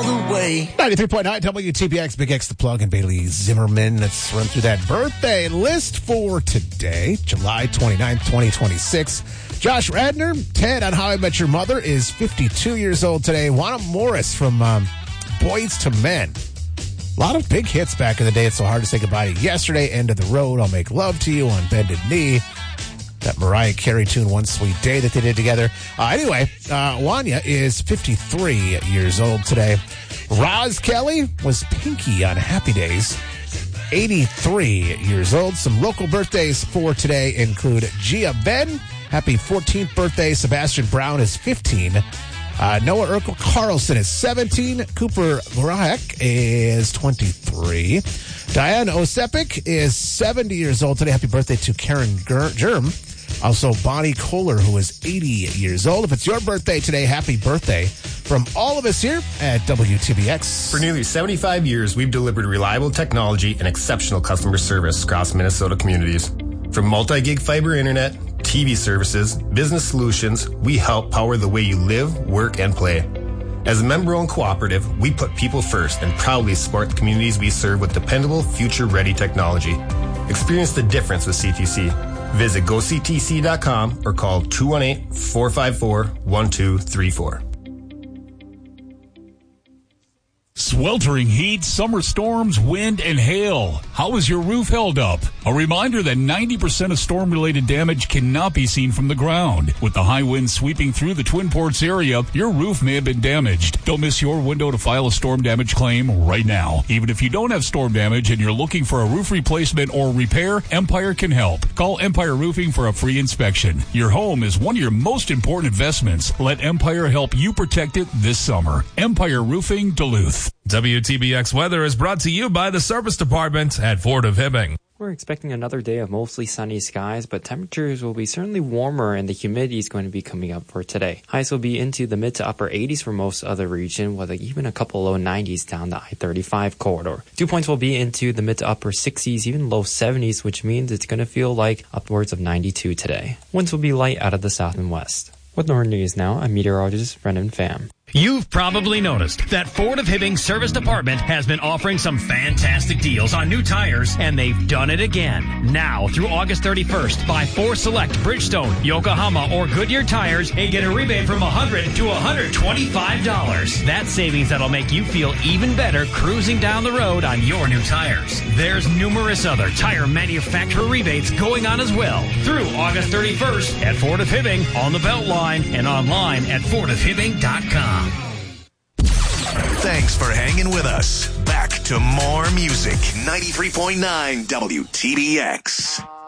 all the way. 93.9 WTBX, Big X the Plug, and Bailey Zimmerman. Let's run through that birthday list for today, July 29th, 2026. Josh Radner, Ted on How I Met Your Mother, is 52 years old today. Juana Morris from Boys to Men. A lot of big hits back in the day. It's so hard to say goodbye to yesterday. End of the Road, I'll Make Love to You, On Bended Knee. That Mariah Carey tune, One Sweet Day, that they did together. Anyway, Wanya is 53 years old today. Roz Kelly was Pinky on Happy Days, 83 years old. Some local birthdays for today include Gia Ben. Happy 14th birthday. Sebastian Brown is 15. Noah Urkel Carlson is 17. Cooper Grahek is 23. Diane Osepik is 70 years old today. Happy birthday to Karen Germ. Also, Bonnie Kohler, who is 80 years old. If it's your birthday today, happy birthday from all of us here at WTBX. For nearly 75 years, we've delivered reliable technology and exceptional customer service across Minnesota communities. From multi-gig fiber internet, TV services, business solutions, we help power the way you live, work, and play. As a member-owned cooperative, we put people first and proudly support the communities we serve with dependable, future-ready technology. Experience the difference with CTC. Visit goctc.com or call 218-454-1234. Sweltering heat, summer storms, wind, and hail. How is your roof held up? A reminder that 90% of storm-related damage cannot be seen from the ground. With the high winds sweeping through the Twin Ports area, your roof may have been damaged. Don't miss your window to file a storm damage claim right now. Even if you don't have storm damage and you're looking for a roof replacement or repair, Empire can help. Call Empire Roofing for a free inspection. Your home is one of your most important investments. Let Empire help you protect it this summer. Empire Roofing, Duluth. WTBX weather is brought to you by the Service Department at Ford of Hibbing. We're expecting another day of mostly sunny skies, but temperatures will be certainly warmer and the humidity is going to be coming up for today. Highs will be into the mid to upper 80s for most of the region, with even a couple low 90s down the I-35 corridor. Dew points will be into the mid to upper 60s, even low 70s, which means it's going to feel like upwards of 92 today. Winds will be light out of the south and west. With Northern News now, I'm meteorologist Brendan Pham. You've probably noticed that Ford of Hibbing Service Department has been offering some fantastic deals on new tires, and they've done it again. Now, through August 31st, buy 4 select Bridgestone, Yokohama, or Goodyear tires and get a rebate from $100 to $125. That's savings that'll make you feel even better cruising down the road on your new tires. There's numerous other tire manufacturer rebates going on as well through August 31st at Ford of Hibbing on the Beltline and online at fordofhibbing.com. Thanks for hanging with us. Back to more music. 93.9 WTBX.